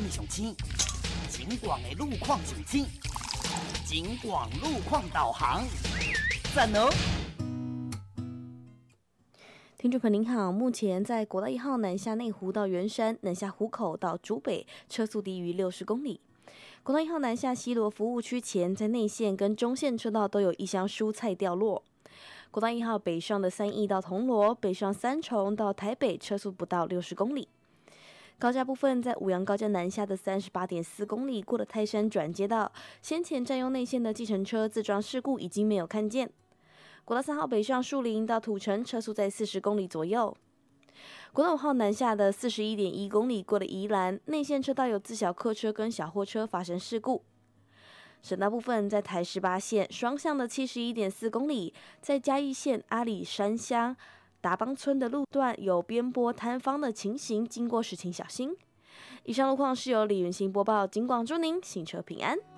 物上青？景广的路况上青，景广路况导航，赞哦！ 听众朋友您好，目前在国道1号南下内湖到圆山、南下湖口到竹北，车速低于60公里。国道1号南下西螺服务区前，在内线跟中线车道都有一箱蔬菜掉落。国道1号北上的3义到铜锣，北上三重到台北，车速不到60公里。高架部分，在五杨高架南下的38.4公里，过了泰山转接道，先前占用内线的计程车自撞事故已经没有看见。国道3号北上树林到土城，车速在40公里左右。国道5号南下的41.1公里，过了宜兰，内线车道有自小客车跟小货车发生事故。省道部分，在台18线双向的71.4公里，在嘉义县阿里山乡达邦村的路段有边坡坍方的情形，经过时请小心。以上路况是由李云欣播报，警广祝您行车平安。